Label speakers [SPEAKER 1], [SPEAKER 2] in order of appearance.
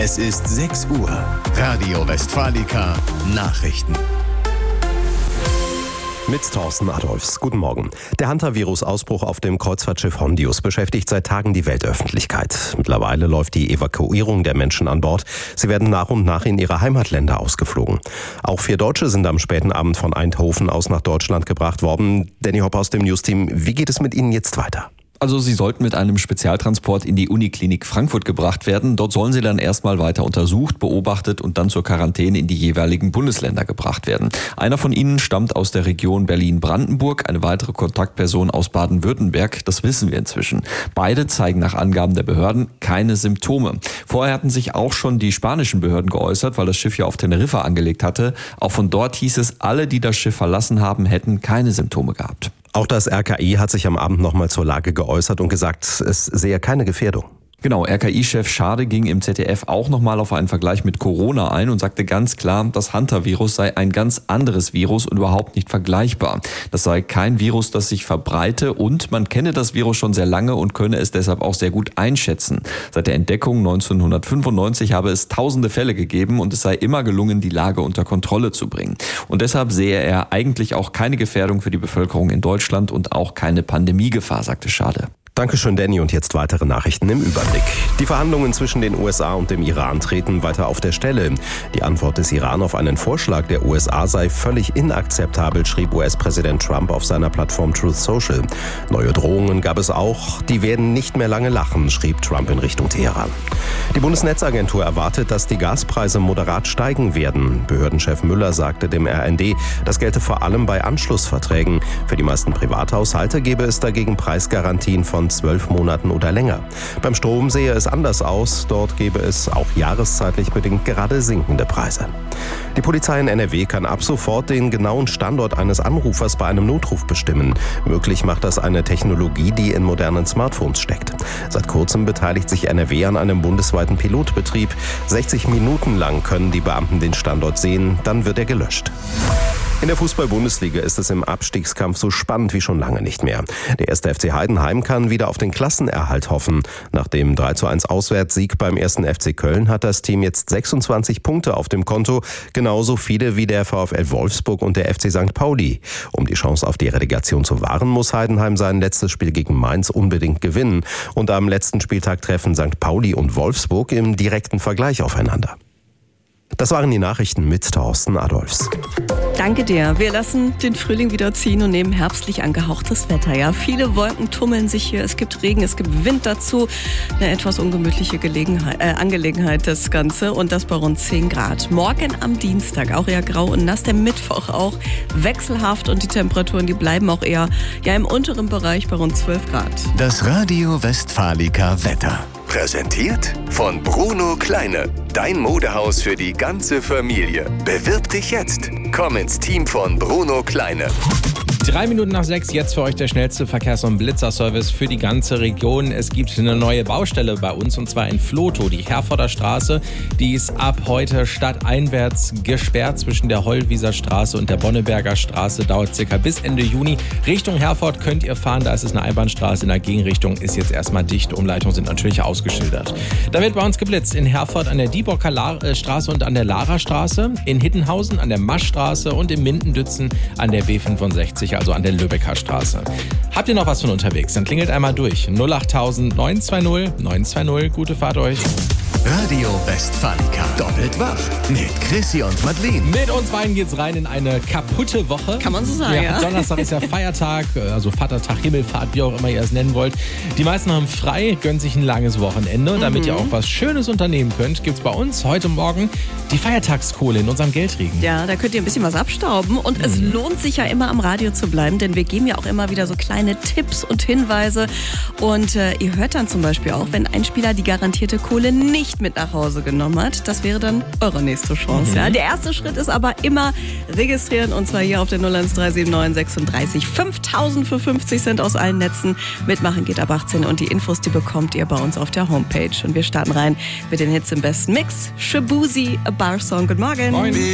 [SPEAKER 1] Es ist 6 Uhr. Radio Westfalica Nachrichten.
[SPEAKER 2] Mit Thorsten Adolfs. Guten Morgen. Der Hantavirus-Ausbruch auf dem Kreuzfahrtschiff Hondius beschäftigt seit Tagen die Weltöffentlichkeit. Mittlerweile läuft die Evakuierung der Menschen an Bord. Sie werden nach und nach in ihre Heimatländer ausgeflogen. Auch 4 Deutsche sind am späten Abend von Eindhoven aus nach Deutschland gebracht worden. Danny Hopp aus dem News-Team, wie geht es mit Ihnen jetzt weiter?
[SPEAKER 3] Also sie sollten mit einem Spezialtransport in die Uniklinik Frankfurt gebracht werden. Dort sollen sie dann erstmal weiter untersucht, beobachtet und dann zur Quarantäne in die jeweiligen Bundesländer gebracht werden. Einer von ihnen stammt aus der Region Berlin-Brandenburg, eine weitere Kontaktperson aus Baden-Württemberg. Das wissen wir inzwischen. Beide zeigen nach Angaben der Behörden keine Symptome. Vorher hatten sich auch schon die spanischen Behörden geäußert, weil das Schiff ja auf Teneriffa angelegt hatte. Auch von dort hieß es, alle, die das Schiff verlassen haben, hätten keine Symptome gehabt.
[SPEAKER 2] Auch das RKI hat sich am Abend nochmal zur Lage geäußert und gesagt, es sehe keine Gefährdung.
[SPEAKER 3] Genau, RKI-Chef Schade ging im ZDF auch nochmal auf einen Vergleich mit Corona ein und sagte ganz klar, das Hantavirus sei ein ganz anderes Virus und überhaupt nicht vergleichbar. Das sei kein Virus, das sich verbreite und man kenne das Virus schon sehr lange und könne es deshalb auch sehr gut einschätzen. Seit der Entdeckung 1995 habe es tausende Fälle gegeben und es sei immer gelungen, die Lage unter Kontrolle zu bringen. Und deshalb sehe er eigentlich auch keine Gefährdung für die Bevölkerung in Deutschland und auch keine Pandemiegefahr, sagte Schade.
[SPEAKER 2] Dankeschön, Danny. Und jetzt weitere Nachrichten im Überblick. Die Verhandlungen zwischen den USA und dem Iran treten weiter auf der Stelle. Die Antwort des Iran auf einen Vorschlag der USA sei völlig inakzeptabel, schrieb US-Präsident Trump auf seiner Plattform Truth Social. Neue Drohungen gab es auch. Die werden nicht mehr lange lachen, schrieb Trump in Richtung Teheran. Die Bundesnetzagentur erwartet, dass die Gaspreise moderat steigen werden. Behördenchef Müller sagte dem RND, das gelte vor allem bei Anschlussverträgen. Für die meisten Privathaushalte gebe es dagegen Preisgarantien von 12 Monaten oder länger. Beim Strom sehe es anders aus. Dort gebe es auch jahreszeitlich bedingt gerade sinkende Preise. Die Polizei in NRW kann ab sofort den genauen Standort eines Anrufers bei einem Notruf bestimmen. Möglich macht das eine Technologie, die in modernen Smartphones steckt. Seit kurzem beteiligt sich NRW an einem bundesweiten Pilotbetrieb. 60 Minuten lang können die Beamten den Standort sehen, dann wird er gelöscht. In der Fußball-Bundesliga ist es im Abstiegskampf so spannend wie schon lange nicht mehr. Der 1. FC Heidenheim kann wieder auf den Klassenerhalt hoffen. Nach dem 3:1 Auswärtssieg beim 1. FC Köln hat das Team jetzt 26 Punkte auf dem Konto, genauso viele wie der VfL Wolfsburg und der FC St. Pauli. Um die Chance auf die Relegation zu wahren, muss Heidenheim sein letztes Spiel gegen Mainz unbedingt gewinnen. Und am letzten Spieltag treffen St. Pauli und Wolfsburg im direkten Vergleich aufeinander. Das waren die Nachrichten mit Thorsten Adolfs.
[SPEAKER 4] Danke dir. Wir lassen den Frühling wieder ziehen und nehmen herbstlich angehauchtes Wetter. Ja, viele Wolken tummeln sich hier. Es gibt Regen, es gibt Wind dazu. Eine etwas ungemütliche Angelegenheit das Ganze und das bei rund 10 Grad. Morgen am Dienstag auch eher grau und nass. Der Mittwoch auch wechselhaft und die Temperaturen, die bleiben auch eher im unteren Bereich bei rund 12 Grad.
[SPEAKER 1] Das Radio Westfalica Wetter. Präsentiert von Bruno Kleine. Dein Modehaus für die ganze Familie. Bewirb dich jetzt. Komm ins Team von Bruno Kleine.
[SPEAKER 5] 3 Minuten nach 6, jetzt für euch der schnellste Verkehrs- und Blitzerservice für die ganze Region. Es gibt eine neue Baustelle bei uns und zwar in Vlotho, die Herforder Straße. Die ist ab heute stadteinwärts gesperrt zwischen der Hollwieser Straße und der Bonneberger Straße. Dauert circa bis Ende Juni. Richtung Herford könnt ihr fahren, da ist es eine Einbahnstraße. In der Gegenrichtung ist jetzt erstmal dicht. Umleitungen sind natürlich ausgeschildert. Da wird bei uns geblitzt in Herford an der Diebocker Straße und an der Lara Straße, in Hittenhausen an der Maschstraße und in Mindendützen an der B65. Also an der Lübecker Straße. Habt ihr noch was von unterwegs? Dann klingelt einmal durch. 08000 920 920. Gute Fahrt euch.
[SPEAKER 1] Radio Westfalica. Doppelt wach. Mit Chrissy und Madeleine.
[SPEAKER 5] Mit uns beiden geht's rein in eine kaputte Woche.
[SPEAKER 4] Kann man so sagen, ja.
[SPEAKER 5] Donnerstag ist ja Feiertag, also Vatertag, Himmelfahrt, wie auch immer ihr es nennen wollt. Die meisten haben frei, gönnen sich ein langes Wochenende. Damit ihr auch was Schönes unternehmen könnt, gibt's bei uns heute Morgen die Feiertagskohle in unserem Geldregen.
[SPEAKER 4] Ja, da könnt ihr ein bisschen was abstauben. Und es lohnt sich ja immer am Radio zu bleiben, denn wir geben ja auch immer wieder so kleine Tipps und Hinweise. Und ihr hört dann zum Beispiel auch, wenn ein Spieler die garantierte Kohle nicht mit nach Hause genommen hat. Das wäre dann eure nächste Chance. Ja? Der erste Schritt ist aber immer registrieren und zwar hier auf der 01379 36 5000 für 50 Cent aus allen Netzen. Mitmachen geht ab 18 und die Infos, die bekommt ihr bei uns auf der Homepage. Und wir starten rein mit den Hits im besten Mix. Shabuzi, A Bar Song. Guten Morgen.
[SPEAKER 5] Moin.